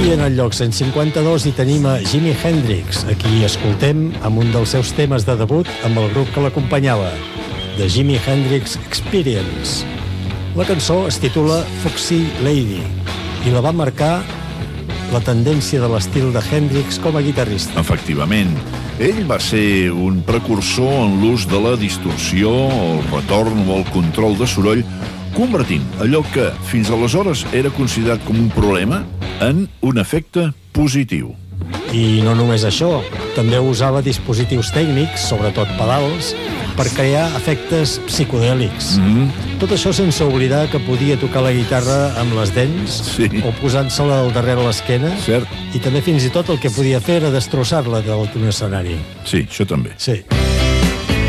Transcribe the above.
I en el lloc 152 hi tenim a Jimi Hendrix, a qui escoltem amb un dels seus temes de debut amb el grup que l'acompanyava, The Jimi Hendrix Experience. La cançó es titula Foxy Lady i la va marcar la tendència de l'estil de Hendrix com a guitarrista. Efectivament, ell va ser un precursor en l'ús de la distorsió, el retorn o el control de soroll, convertint allò que fins aleshores era considerat com un problema en un efecte positiu. I no només això, també usava dispositius tècnics, sobretot pedals, per crear efectes psicodèlics. Tot això sense oblidar que podia tocar la guitarra amb les dents o posant-se-la al darrere l'esquena. Cert. I també fins i tot el que podia fer era destrossar-la d'un escenari. Sí, això també. Sí.